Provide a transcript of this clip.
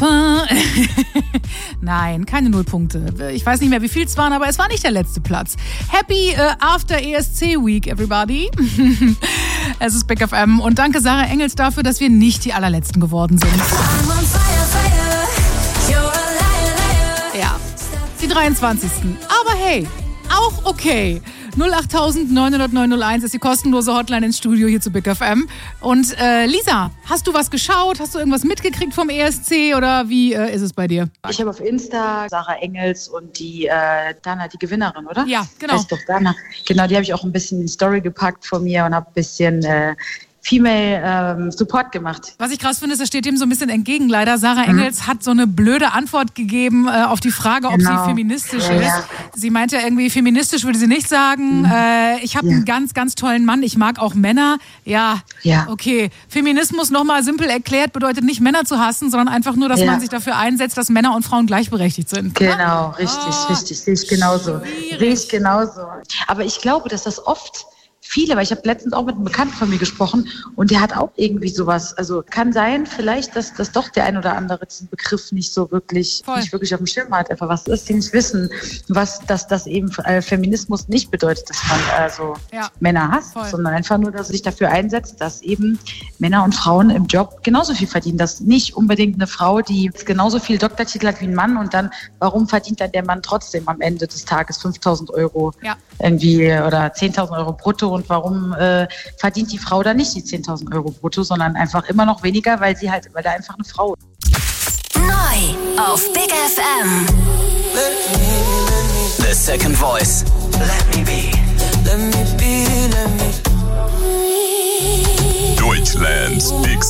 Papa. Nein, keine 0 Punkte. Ich weiß nicht mehr, wie viel es waren, aber es war nicht der letzte Platz. Happy After ESC Week, everybody. Es ist Big FM und danke Sarah Engels dafür, dass wir nicht die allerletzten geworden sind. Ja, die 23. Aber hey, auch okay. 08000 900 901 ist die kostenlose Hotline ins Studio hier zu Big FM. Und Lisa, hast du was geschaut? Hast du irgendwas mitgekriegt vom ESC oder wie ist es bei dir? Ich habe auf Insta Sarah Engels und die Dana, die Gewinnerin, oder? Ja, genau. Heißt doch Dana. Genau, die habe ich auch ein bisschen in die Story gepackt von mir und habe ein bisschen Female Support gemacht. Was ich krass finde, ist, das steht dem so ein bisschen entgegen leider. Sarah Engels hat so eine blöde Antwort gegeben auf die Frage, ob sie feministisch ist. Ja. Sie meinte irgendwie, feministisch würde sie nicht sagen. Ich habe einen ganz, ganz tollen Mann. Ich mag auch Männer. Ja, okay. Feminismus nochmal simpel erklärt bedeutet nicht Männer zu hassen, sondern einfach nur, dass man sich dafür einsetzt, dass Männer und Frauen gleichberechtigt sind. Genau, richtig. Sehe ich genauso. Aber ich glaube, dass das oft viele, weil ich habe letztens auch mit einem Bekannten von mir gesprochen und der hat auch irgendwie sowas, also kann sein vielleicht, dass doch der ein oder andere diesen Begriff nicht wirklich auf dem Schirm hat, einfach was ist, die nicht wissen, dass das eben Feminismus nicht bedeutet, dass man Männer hasst, sondern einfach nur, dass er sich dafür einsetzt, dass eben Männer und Frauen im Job genauso viel verdienen, dass nicht unbedingt eine Frau, die genauso viel Doktortitel hat wie ein Mann und dann, warum verdient dann der Mann trotzdem am Ende des Tages 5.000 Euro irgendwie oder 10.000 Euro brutto und warum verdient die Frau dann nicht die 10.000 Euro brutto, sondern einfach immer noch weniger, weil da einfach eine Frau ist. Neu auf Big FM. The Second Voice. Let me be. Let me be. Let me. Deutschlands Big